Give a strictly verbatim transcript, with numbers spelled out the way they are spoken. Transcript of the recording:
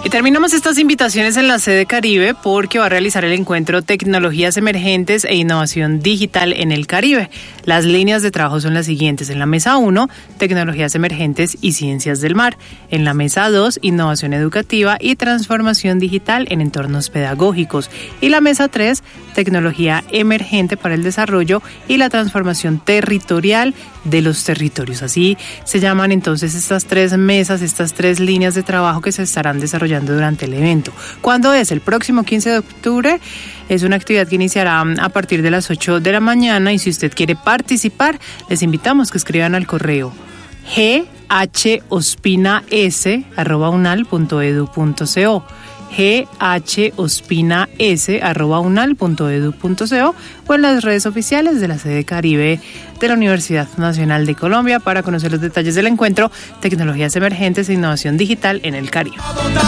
Y terminamos estas invitaciones en la sede Caribe porque va a realizar el encuentro Tecnologías Emergentes e Innovación Digital en el Caribe. Las líneas de trabajo son las siguientes. En la mesa uno, Tecnologías Emergentes y Ciencias del Mar. En la mesa dos, Innovación Educativa y Transformación Digital en Entornos Pedagógicos. Y la mesa tres, Tecnología Emergente para el Desarrollo y la Transformación Territorial de los Territorios. Así se llaman entonces estas tres mesas, estas tres líneas de trabajo que se estarán desarrollando durante el evento. ¿Cuándo es? El próximo quince de octubre. Es una actividad que iniciará a partir de las ocho de la mañana y si usted quiere participar, les invitamos que escriban al correo g h ospina s arroba unal punto edu punto co g h ospina s arroba unal punto edu punto co o en las redes oficiales de la sede Caribe de la Universidad Nacional de Colombia para conocer los detalles del encuentro Tecnologías Emergentes e Innovación Digital en el Caribe.